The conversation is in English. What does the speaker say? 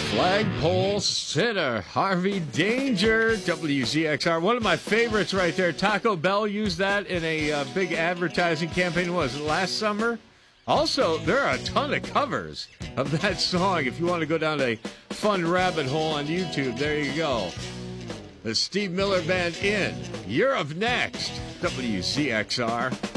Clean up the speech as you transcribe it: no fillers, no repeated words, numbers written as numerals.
Flagpole Sitter, Harvey Danger, WZXR. One of my favorites right there. Taco Bell used that in a big advertising campaign. Was it last summer? Also, there are a ton of covers of that song. If you want to go down a fun rabbit hole on YouTube, there you go. The Steve Miller Band in. You're up next. WCXR.